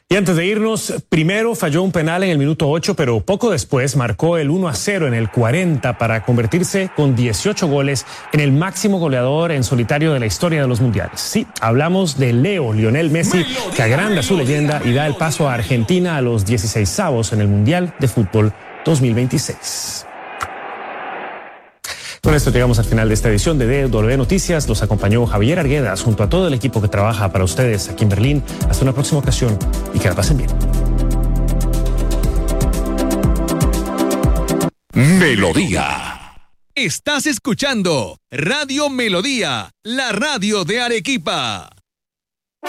Y antes de irnos, primero falló un penal en el minuto 8, pero poco después marcó el 1-0 en el 40 para convertirse con 18 goles en el máximo goleador en solitario de la historia de los mundiales. Sí, hablamos de Lionel Messi, que agranda su leyenda y da el paso a Argentina a los 16avos en el Mundial de Fútbol 2026. Con esto llegamos al final de esta edición de DW Noticias. Los acompañó Javier Arguedas junto a todo el equipo que trabaja para ustedes aquí en Berlín. Hasta una próxima ocasión y que la pasen bien. Melodía. Estás escuchando Radio Melodía, la radio de Arequipa.